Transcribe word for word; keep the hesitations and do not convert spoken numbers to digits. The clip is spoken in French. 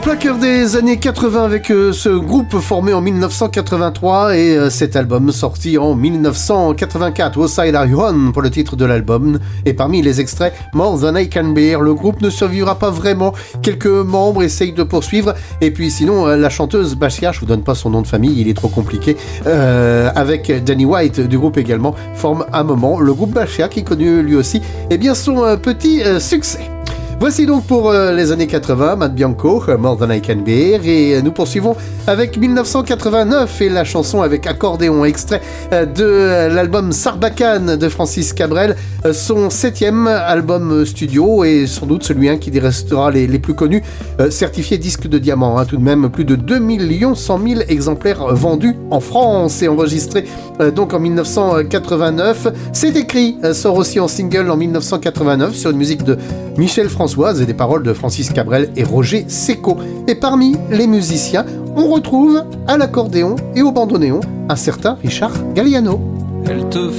Plaqueur des années quatre-vingts avec euh, ce groupe formé en dix-neuf cent quatre-vingt-trois et euh, cet album sorti en dix-neuf cent quatre-vingt-quatre. What Side Are You On pour le titre de l'album. Et parmi les extraits, More Than I Can Bear. Le groupe ne survivra pas vraiment. Quelques membres essayent de poursuivre. Et puis sinon, euh, la chanteuse Bashia, je vous donne pas son nom de famille, il est trop compliqué, euh, avec Danny White du groupe également, forme un moment le groupe Bashia qui connut lui aussi eh bien, son euh, petit euh, succès. Voici donc pour euh, les années quatre-vingts, Matt Bianco, More Than I Can Bear, et euh, nous poursuivons avec dix-neuf cent quatre-vingt-neuf et la chanson avec accordéon, extrait euh, de euh, l'album Sarbacane de Francis Cabrel, euh, son septième album studio et sans doute celui hein, qui restera les, les plus connus, euh, certifié disque de diamant, hein, tout de même plus de deux millions cent mille exemplaires vendus en France et enregistré euh, donc en dix-neuf cent quatre-vingt-neuf. C'est écrit, euh, sort aussi en single en dix-neuf cent quatre-vingt-neuf sur une musique de Michel François et des paroles de Francis Cabrel et Roger Seco. Et parmi les musiciens, on retrouve à l'accordéon et au bandoneon un certain Richard Galliano. Elle te